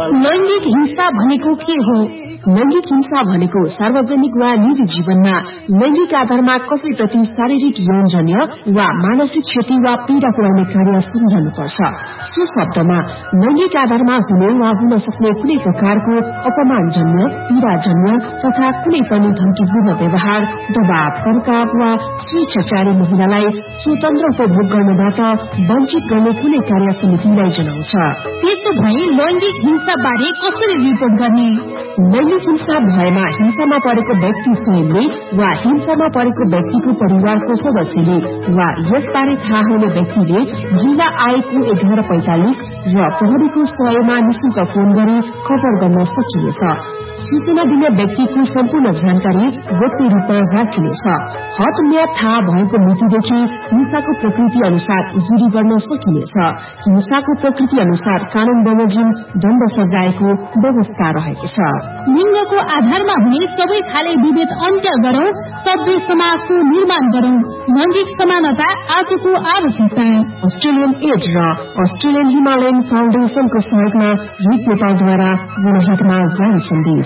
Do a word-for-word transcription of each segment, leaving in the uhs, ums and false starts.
लैंगिक हिंसा भनेको के हो? लैंगिक हिंसा भनेको सार्वजनिक वा निजी जीवनमा लैंगिक आधारमा कसैप्रति शारीरिक यौनजन्य वा मानसिक क्षति वा पीड़ा पुर्याउने कार्य सम्झनुपर्छ। सो शब्दमा लैंगिक आधारमा हुने वा हुन सक्ने कुनै प्रकारको अपमानजन्य, पीड़ाजन्य तथा कुनै पनि धम्कीपूर्ण व्यवहार, दबाव, प्रकार वा स्वेच्छाचारी महिलालाई स्वतन्त्र उपभोग गर्नबाट वञ्चित गर्ने कुनै कार्य समितिलाई जनाउँछ। त्यसो भए लैंगिक हिंसा बारे कसरी रिपोर्ट गर्ने? लैंगिक हिंसा भएमा हिंसामा परेको व्यक्ति स्वयंले वा हिंसामा परेको व्यक्तिको परिवारको सदस्यले वा यसबारे थाहा हुने व्यक्तिले जिल्ला आएको एघार पैंतालिस र प्रहरीको सहयोगमा निशुल्क फोन गरी खबर गर्न सकिनेछ। सूचना दिने व्यक्तिको सम्पूर्ण जानकारी गोप्य रूपमा राखिनेछ। हद म्याद थाहा भएको मितिदेखि हिंसाको प्रकृति अनुसार उजुरी गर्न सकिनेछ। हिंसाको प्रकृति अनुसार कानून बमोजिम दण्ड सजायको व्यवस्था रहेको छ। लिंगको आधारमा हुने सबै खाले विभेद अन्त्य गरौं, सभ्य समाजको निर्माण गरौं। लैंगिक समानता आजको आवश्यकता। अस्ट्रेलियन एड र अस्ट्रेलियन हिमालयन फाउन्डेशनको सहयोगमा रिट नेपालद्वारा जनहितमा जारी सन्देश।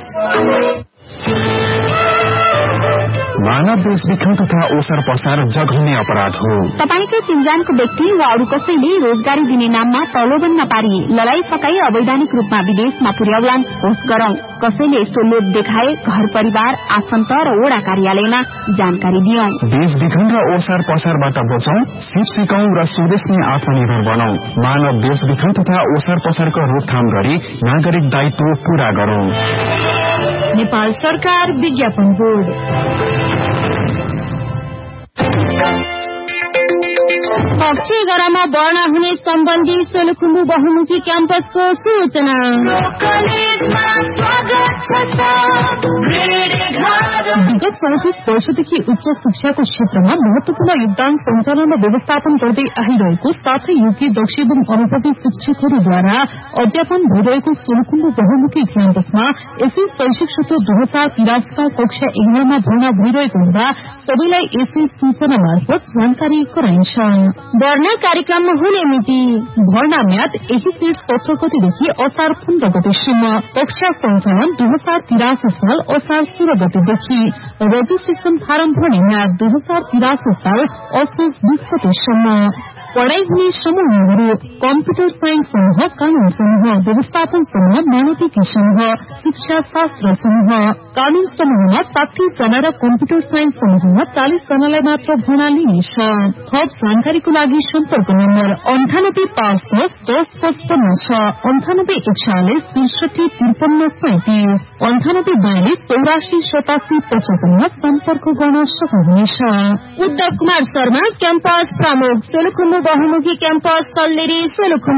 मानव बेचबिखन तथा ओसार पसार जघन्य अपराध हो। तपाईकै चिन्जानको व्यक्ति वा अरू कसैले रोजगारी दिने नाममा प्रलोभनमा पारी लडाई फकाई अवैधानिक रूपमा विदेशमा पुर्याउलान् होस् गरौं। कसैले यस्तो लोभ देखाए घर परिवार, आफन्त र वडा कार्यालयमा जानकारी दियौं। बेचबिखन र ओसार पसारबाट बचौं, सिप सिकौं र स्वदेशमै आत्मनिर्भर बनौं। मानव बेचबिखन तथा ओसार पसारको रोकथाम गरी नागरिक दायित्व पूरा गरौं। नेपाल सरकार विज्ञापन बोर्ड। कक्षा एघारमा भर्ना हुने सम्बन्धी सोलुखुम्बु बहुमुखी क्याम्पसको सूचना। विगत सैंतिस वर्षदेखि उच्च शिक्षाको क्षेत्रमा महत्वपूर्ण योगदान सञ्चालन र व्यवस्थापन गर्दै आइरहेको साथै योग्य दक्ष एवं अनुभवी शिक्षकहरूद्वारा अध्यापन भइरहेको सोलुखुम्बु बहुमुखी क्याम्पसमा यसै शैक्षिक सत्र दुई हजार तिरासीका कक्षा एघारमा भर्ना भइरहेको हुँदा सबैलाई यसै सूचना मार्फत जानकारी गराइन्छ। भर्ना कार्यक्रममा हुने मिति। भर्ना म्याद यही तीर्थ सत्र गतेदेखि असार पन्ध्र गतेसम्म। कक्षा सञ्चालन दुई हजार तिरासी साल असार सोह्र गतेदेखि। रजिस्ट्रेशन फारम भर्ने म्याद दुई हजार तिरासी साल असोज बीस गतेसम्म। पढ़ाई हुने समूहहरू कम्प्युटर साइन्स समूह, कानून समूह, व्यवस्थापन समूह, मानविकी समूह, शिक्षा शास्त्र समूह। कानून समूहमा साठी जना र कम्प्युटर साइन्स समूहमा चालिस जनालाई मात्र भर्ना लिइनेछ। थप जानकारीको लागि सम्पर्क नम्बर अन्ठानब्बे पाँच दस दस पचपन्न छ, अन्ठानब्बे एकचालिस त्रिसठी त्रिपन्न सैतिस, अन्ठानब्बे बयालिस चौरासी सतासी पचपन्न सम्पर्क गर्न सक्नुहुनेछ। उद्धव कुमार शर्मा, क्याम्पस प्रमुख, सोलुखुम्बु बहुमुखी क्याम्पस, सल्लेरी, सोलुखुम्बु।